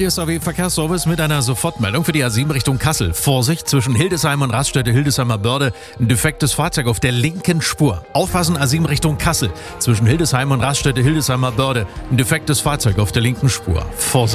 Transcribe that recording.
Radio SAW Verkehrsservice mit einer Sofortmeldung für die A7 Richtung Kassel. Vorsicht, zwischen Hildesheim und Raststätte Hildesheimer Börde ein defektes Fahrzeug auf der linken Spur. Aufpassen, A7 Richtung Kassel. Zwischen Hildesheim und Raststätte Hildesheimer Börde ein defektes Fahrzeug auf der linken Spur. Vorsicht.